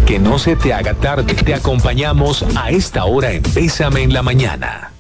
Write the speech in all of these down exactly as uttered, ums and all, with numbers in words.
que no se te haga tarde, te acompañamos a esta hora en Bésame en la Mañana.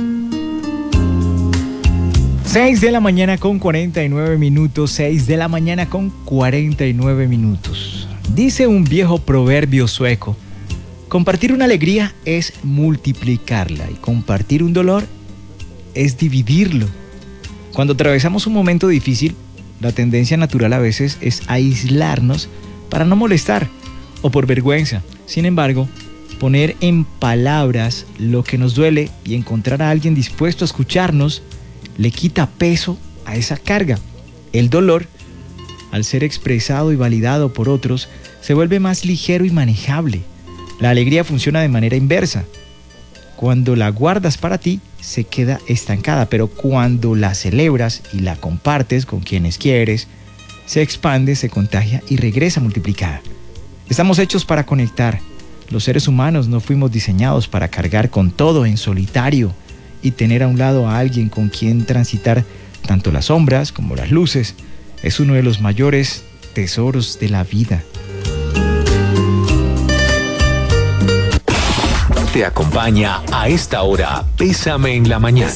seis de la mañana con cuarenta y nueve minutos, seis de la mañana con cuarenta y nueve minutos. Dice un viejo proverbio sueco: compartir una alegría es multiplicarla y compartir un dolor es dividirlo. Cuando atravesamos un momento difícil, la tendencia natural a veces es aislarnos para no molestar o por vergüenza. Sin embargo, poner en palabras lo que nos duele y encontrar a alguien dispuesto a escucharnos le quita peso a esa carga. El dolor, al ser expresado y validado por otros, se vuelve más ligero y manejable. La alegría funciona de manera inversa. Cuando la guardas para ti, se queda estancada, pero cuando la celebras y la compartes con quienes quieres, se expande, se contagia y regresa multiplicada. Estamos hechos para conectar. Los seres humanos no fuimos diseñados para cargar con todo en solitario y tener a un lado a alguien con quien transitar tanto las sombras como las luces. Es uno de los mayores tesoros de la vida. Te acompaña a esta hora Bésame en la Mañana.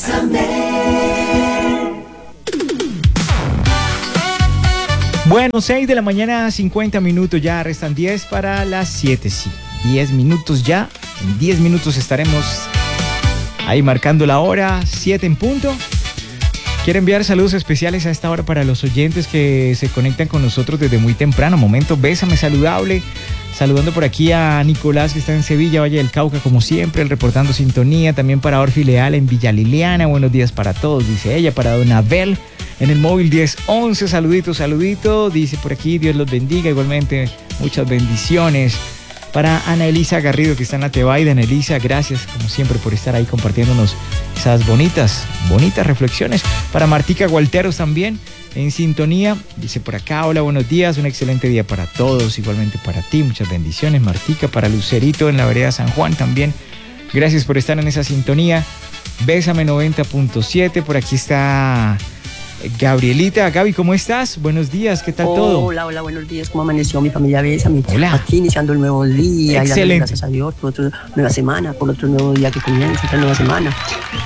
Bueno, seis de la mañana, cincuenta minutos, ya restan diez para las siete, sí, diez minutos ya, en diez minutos estaremos ahí marcando la hora, siete en punto. Quiero enviar saludos especiales a esta hora para los oyentes que se conectan con nosotros desde muy temprano, momento Bésame saludable. Saludando por aquí a Nicolás, que está en Sevilla, Valle del Cauca, como siempre, el reportando sintonía. También para Orfi Leal en Villa Liliana. Buenos días para todos, dice ella. Para Don Abel en el móvil diez once. Saludito, saludito. Dice por aquí, Dios los bendiga. Igualmente, muchas bendiciones. Para Ana Elisa Garrido, que está en la Tebaida. Ana Elisa, gracias, como siempre, por estar ahí compartiéndonos esas bonitas, bonitas reflexiones. Para Martica Gualteros también, en sintonía, dice por acá: hola, buenos días, un excelente día para todos, igualmente para ti, muchas bendiciones, Martica. Para Lucerito en la vereda San Juan también, gracias por estar en esa sintonía. Bésame noventa punto siete, por aquí está Gabrielita. Gaby, ¿cómo estás? Buenos días, ¿qué tal hola, todo? Hola, hola, buenos días, ¿cómo amaneció mi familia Bésame? Hola. Aquí iniciando el nuevo día. Excelente. Y gracias a Dios por otra nueva semana, por otro nuevo día que comienza, otra nueva semana.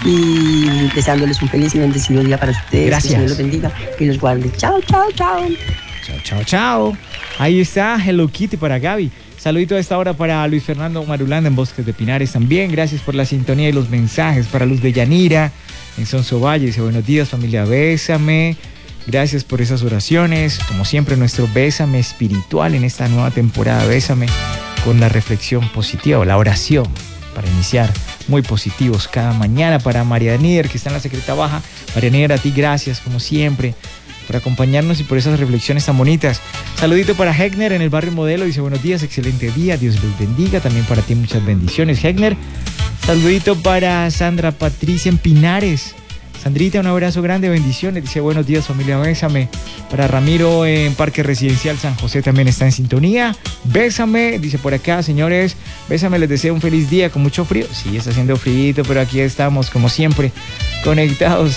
Y deseándoles un feliz y bendecido día para ustedes. Gracias. Que el Señor los bendiga y los guarde. Chao, chao, chao. Chao, chao, chao. Ahí está Hello Kitty para Gaby. Saludito a esta hora para Luis Fernando Marulanda en Bosques de Pinares también. Gracias por la sintonía y los mensajes. Para Luz de Yanira en Sonso Valle, dice: buenos días, familia Bésame. Gracias por esas oraciones. Como siempre, nuestro Bésame espiritual en esta nueva temporada. Bésame con la reflexión positiva o la oración para iniciar muy positivos cada mañana. Para María Níder, que está en la Secreta Baja. María Níder, a ti gracias, como siempre, por acompañarnos y por esas reflexiones tan bonitas. Saludito para Hegner en el barrio Modelo. Dice: buenos días, excelente día, Dios los bendiga. También para ti muchas bendiciones, Hegner. Saludito para Sandra Patricia en Pinares. Sandrita, un abrazo grande, bendiciones. Dice: buenos días, familia Bésame. Para Ramiro en Parque Residencial San José también está en sintonía. Bésame, dice por acá, señores. Bésame, les deseo un feliz día con mucho frío. Sí, está haciendo frío, pero aquí estamos, como siempre, conectados.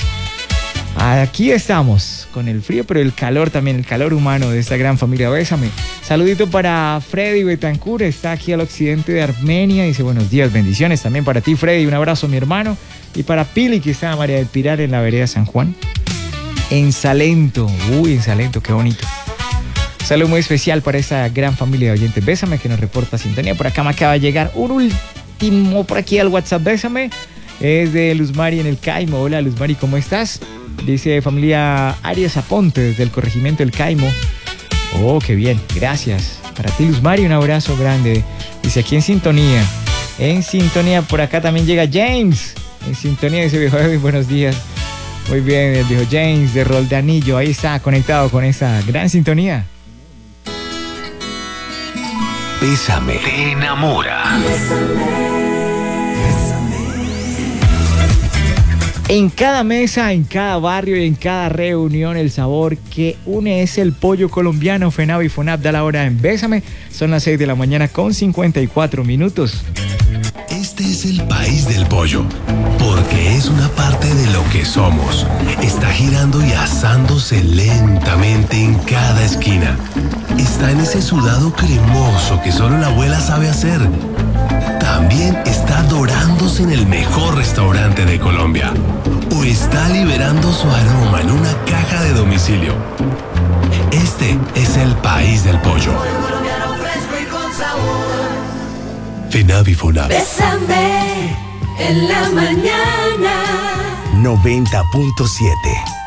Aquí estamos, con el frío, pero el calor también, el calor humano de esta gran familia Bésame. Saludito para Freddy Betancourt, está aquí al occidente de Armenia. Dice: buenos días, bendiciones también para ti, Freddy. Un abrazo, mi hermano. Y para Pili, que está en María del Pilar en la vereda San Juan. En Salento. Uy, en Salento, qué bonito. Saludo muy especial para esa gran familia de oyentes Bésame que nos reporta sintonía. Por acá me acaba de llegar un último por aquí al WhatsApp Bésame. Es de Luz Mari en el Caimo. Hola, Luz Mari, ¿cómo estás? Dice: familia Arias Aponte desde el corregimiento del Caimo. Oh, qué bien, gracias. Para ti, Luz Mari, un abrazo grande. Dice: aquí en sintonía. En sintonía, por acá también llega James. En sintonía, dice: viejo Edwin, buenos días. Muy bien, el viejo James de Roldanillo. Ahí está, conectado con esa gran sintonía. Bésame, te enamora. En cada mesa, en cada barrio y en cada reunión, el sabor que une es el pollo colombiano. FENAV y FONAP da la hora en Bésame. Son las seis de la mañana con cincuenta y cuatro minutos. Este Este es el país del pollo, porque es una parte de lo que somos. Está girando y asándose lentamente en cada esquina. Está en ese sudado cremoso que solo la abuela sabe hacer. También está dorándose en el mejor restaurante de Colombia. O está liberando su aroma en una caja de domicilio. Este es el país del pollo. Fenavi Fonavi. Bésame en la mañana. noventa punto siete